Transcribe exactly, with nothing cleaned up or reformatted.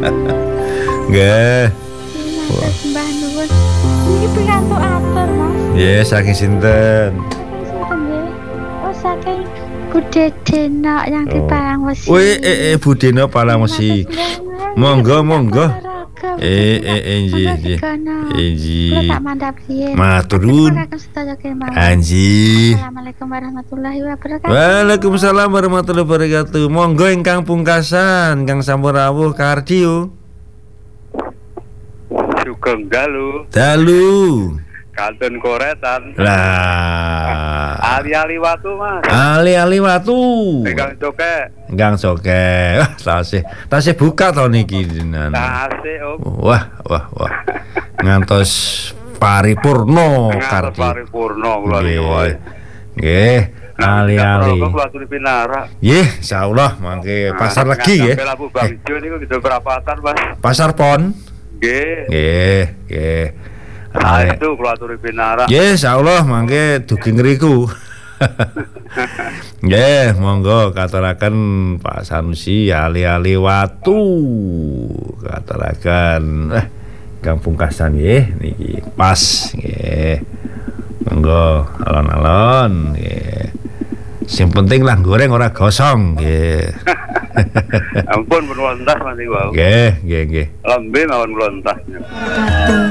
Nggih. Mbah nuwun. Iki pikantuk atur, Mas. Nggih, saking sinten? Sinten nggih? Oh, saking Bu Dedena yang di Palangwesi. Wih, eh, eh, Bu Dena Palangwesi. Monggo, monggo. Eh, eh, eh, nggih, nggih. Nggih. Tak mandhap piye? Matur nuwun. Anji. Assalamualaikum warahmatullahi wabarakatuh. Waalaikumsalam warahmatullahi wabarakatuh. Monggo ingkang pungkasan, Kang sampun rawuh kardio. Sugeng dalu. Dalu. Kantun koretan. Lah. Ali-ali watu, Mas. Ali-ali watu. Pegang coke. Gang soke. Wah, tasih. Tasih buka to niki. Tasih, Om. Wah, wah, wah. Ngantos paripurna kardi. Paripurna kula niki. Nggih. Ali-ali. Kula aturi pinara. Nggih, insyaallah mangke pasar legi nggih. Sampai Labu Bang Ijo niku gitu perapatan, Mas. Pasar Pon. Nggih. Nggih, nggih. Ah, itu kula aturi pinara. Nggih, insyaallah mangke dugi ngriku. Nggih, monggo katuraken Pak Sanusi ali-ali watu. Katuraken eh Kang pungkasan nggih niki pas nggih. Monggo alon-alon nggih. Sing penting lah goreng ora gosong nggih. Ampun pun lontas Mas niku. Nggih, nggih, nggih. Lembe mawon lontas.